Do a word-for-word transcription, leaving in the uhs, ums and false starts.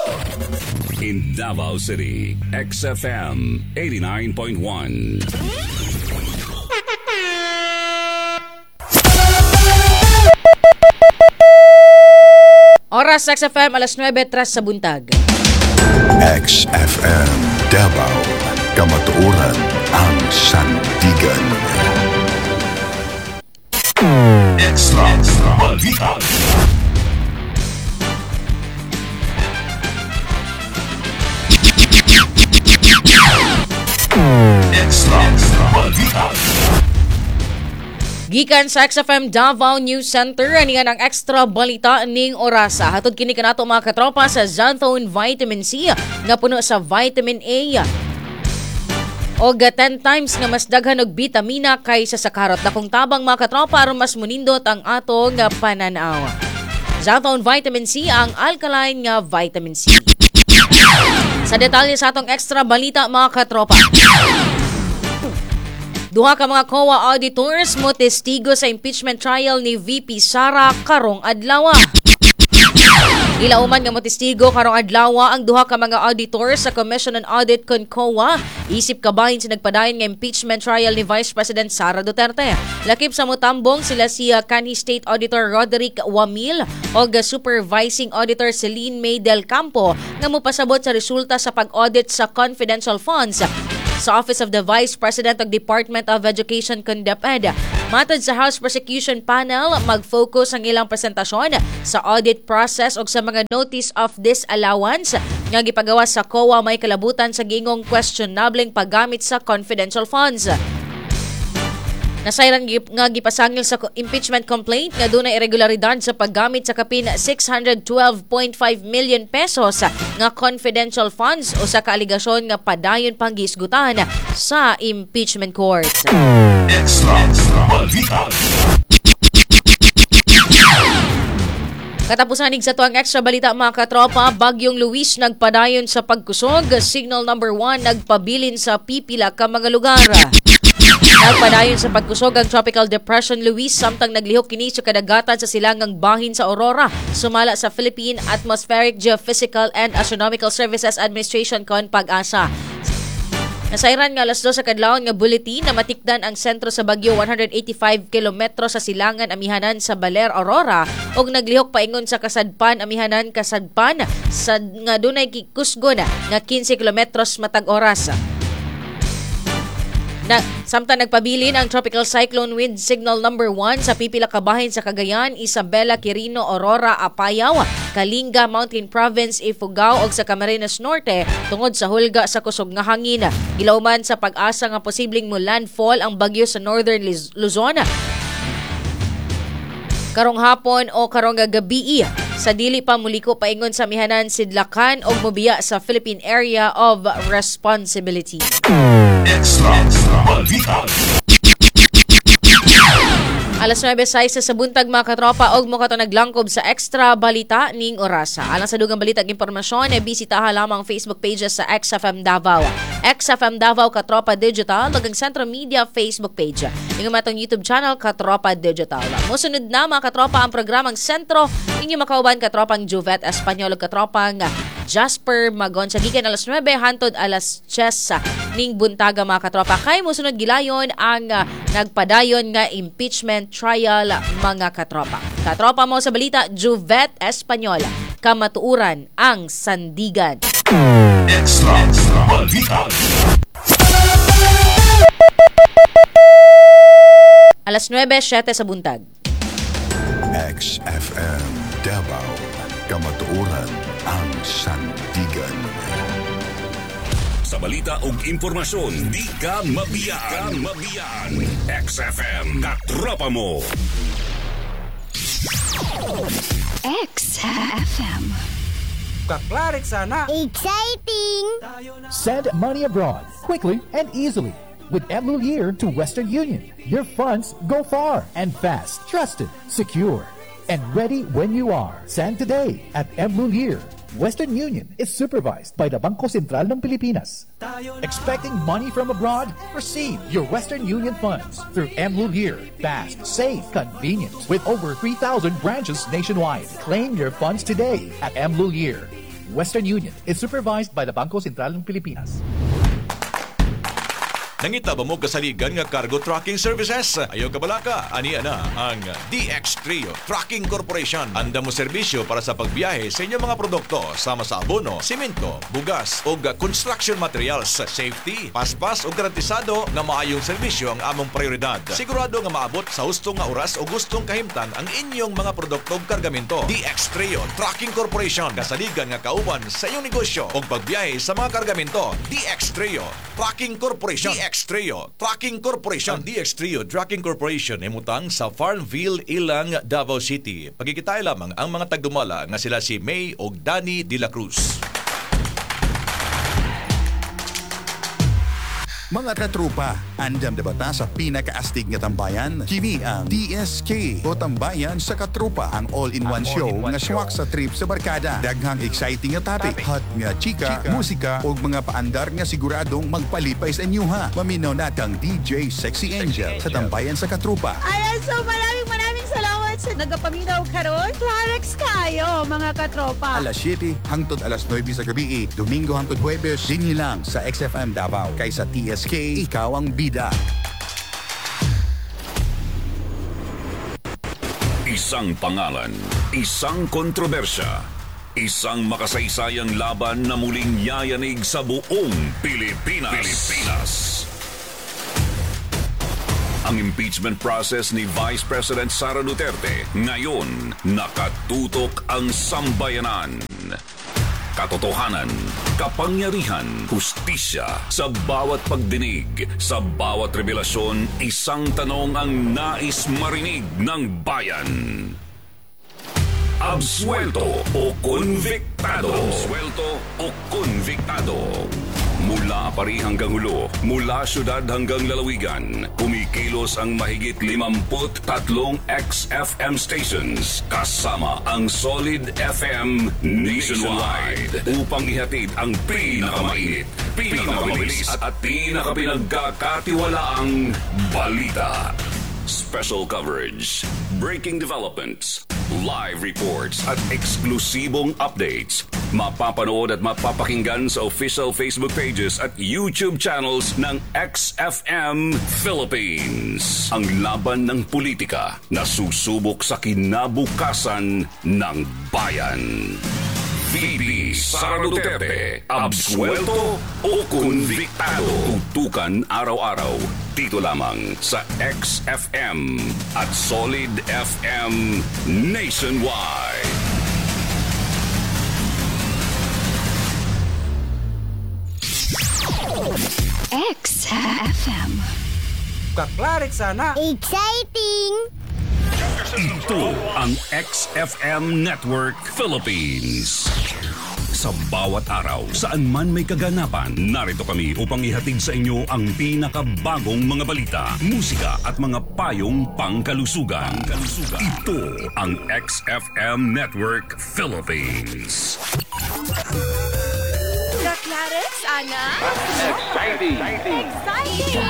In Davao City, X F M eighty-nine point one. Oras X F M, alas nuwebe tres sa buntag. X F M Davao, kamatuoran ang sandigan. Extra Balita. Extra Balita. Gikan sa X F M Davao News Center, anihan ang extra balita ning orasa. Hatod kini kanato mga katropa sa Xanthone Vitamin C nga puno sa vitamin A. O ten times nga mas daghan og bitamina kaysa sa karot. Dakong tabang mga katropa aron mas munindot ang atong pananaw. Xanthone Vitamin C ang alkaline nga vitamin C. Sa detalye sa atong extra balita mga katropa. Duha ka mga C O A auditors mo testigo sa impeachment trial ni V P Sara karong adlaw. Ilauman nga mo testigo karong adlaw ang duha ka mga auditors sa Commission on Audit kon C O A isip kabahin sa nagpadayon nga impeachment trial ni Vice President Sara Duterte. Lakip sa motambong sila si Kanhi State Auditor Roderick Wamil o Supervising Auditor Celine May Del Campo nga mopasabot sa resulta sa pag-audit sa confidential funds sa Office of the Vice President of Department of Education kon DepEd. Matod sa House Prosecution Panel, mag-focus ang ilang presentasyon sa audit process o sa mga notice of disallowance nga gipagawa sa C O A may kalabutan sa gingong questionableng paggamit sa confidential funds. Nasayran nga gipasangil sa impeachment complaint nga dunay irregularidad sa paggamit sa kapin six hundred twelve point five million pesos nga confidential funds o sa kaaligasyon nga padayon pang gisgutan sa impeachment court. Extra Balita. Katapusanig sa tuwang extra balita mga katropa, Bagyong Luis nagpadayon sa pagkusog, signal number one nagpabilin sa pipila ka mga lugar. Nagpadayon sa pagkusog ang Tropical Depression Luis samtang naglihok kini sa kadagatan sa silangang bahin sa Aurora, sumala sa Philippine Atmospheric Geophysical and Astronomical Services Administration kon Pag-asa. Nasayran nga alas dos sa kadlawon nga bulletin na matikdan ang sentro sa bagyo one hundred eighty-five kilometro sa silangan amihanan sa Baler, Aurora og naglihok paingon sa kasadpan amihanan kasadpan sa nga dunay kikusgon nga fifteen kilometros matag oras. Na, samtang nagpabilin ang Tropical Cyclone Wind Signal number one sa pipila ka bahin sa Cagayan, Isabela, Quirino, Aurora, Apayao, Kalinga, Mountain Province, Ifugao ug sa Camarines Norte tungod sa hulga sa kusog nga hangin. Gilauman sa pag-asa nga posibleng mo landfall ang bagyo sa Northern Liz- Luzon karong hapon o karong gabi sa dili pa muliko paingon sa mihanan sidlakan og mobiya sa Philippine Area of Responsibility. Extra Balita. Alas nuwebe sa buntag mga katropa og mo kato naglangkob sa extra balita ning orasa. Alang sa dugang balita ug impormasyon, e bisitaha lamang Facebook pages sa X F M Davao. X F M Davao Katropa Digital ug ang Centro Media Facebook page. Ingon matong YouTube channel Katropa Digital. Mosunod na mga katropa ang programang Sentro inyo makauban katropang Juvet Espanyol ug katropang Jasper Magon sa gikan alas nuwebe hantod alas diyes ning buntaga mga katropa. Kay mosunod gilayon ang uh, nagpadayon nga impeachment trial mga katropa. Katropa mo sa balita, Juvet Espanyol, kamatuuran ang sandigan. Extra Balita. Alas nuwebe siyete sa buntag. X F M Davao, kamatuoran ang sandigan. Sa balita ug impormasyon, di ka mabiyaan. Di ka mabiyaan. X F M, katropa mo. X F M. Kaklarik sana. Exciting! Send money abroad quickly and easily with Mlulir to Western Union. Your funds go far and fast, trusted, secure, and ready when you are. Send today at Mlulir. Western Union is supervised by the Bangko Sentral ng Pilipinas. Expecting money from abroad? Receive your Western Union funds through Mlulir. Fast, safe, convenient. With over three thousand branches nationwide. Claim your funds today at Mlulir. Western Union is supervised by the Bangko Sentral ng Pilipinas. Nangita ba mo kasaligan nga cargo trucking services? Ayaw ka balaka, aniya na ang D X Trio Trucking Corporation. Anda mo serbisyo para sa pagbiyahe sa inyong mga produkto sama sa abono, simento, bugas o construction materials, safety, paspas o garantisado nga maayong serbisyo ang among prioridad. Sigurado nga maabot sa hustong nga oras o gustong kahimtang ang inyong mga produkto o kargamento. D X Trio Trucking Corporation, kasaligan nga kauban sa inyong negosyo o pagbiyahe sa mga kargamento. D X Trio Trucking Corporation. D X Trio Trucking Corporation. Ang D X Trio Trucking Corporation ay mutang sa Farmville, Ilang, Davao City. Pagkikitay lamang ang mga tagdumala nga sila si May o Danny De La Cruz. Mga katrupa, andam na bata sa pinakaastig nga tambayan? Kini ang D S K o Tambayan sa Katrupa, ang all-in-one show nga swak sa trip sa barkada. Daghang exciting nga topic, hot nga chika, musika o mga paandar nga siguradong magpalipay sa inyuha. Maminaw natang D J Sexy Angel sa Tambayan sa Katrupa. Ayan, so maraming maraming salamat sa nagapaminaw karon. Clarex kayo, mga katropa. Alas siyete hangtod alas nuwebe sa gabi, Domingo hangtod Huwebes, dinhi lang sa X F M Davao. Kay sa T S K, ikaw ang bida. Isang pangalan, isang kontrobersya, isang makasaysayang laban na muling yayanig sa buong Pilipinas. Pilipinas. Ang impeachment process ni Vice President Sara Duterte ngayon nakatutok ang sambayanan. Katotohanan, kapangyarihan, hustisya, sa bawat pagdinig, sa bawat revelasyon, isang tanong ang nais marinig ng bayan. Absuelto o konviktado? Absuelto o konviktado? Mula Apari hanggang Hulo, mula syudad hanggang lalawigan, kumikilos ang mahigit limamput tatlong X F M stations kasama ang Solid F M nationwide upang ihatid ang pinakamainit, pinakamabilis at pinakapinagkakatiwalaang balita. Special coverage, breaking developments, live reports at eksklusibong updates. Mapapanood at mapapakinggan sa official Facebook pages at YouTube channels ng X F M Philippines. Ang laban ng politika na susubok sa kinabukasan ng bayan. V P Sara Duterte, absuelto o konviktado? Tutukan araw-araw dito lamang sa X F M at Solid F M nationwide. X F M. Kaklarik sana. Exciting! Ito ang X F M Network Philippines. Sa bawat araw, saan man may kaganapan, narito kami upang ihatid sa inyo ang pinakabagong mga balita, musika at mga payong pangkalusugan. Ito ang X F M Network Philippines. Kaklarex, Ana? Exciting! Exciting!